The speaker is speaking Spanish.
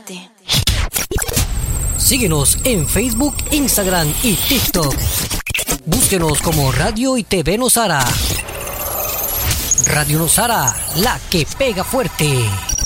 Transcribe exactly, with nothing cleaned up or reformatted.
fuerte. Síguenos en Facebook, Instagram y TikTok. Búsquenos como Radio y T V Nosara. Radio Nosara, la que pega fuerte.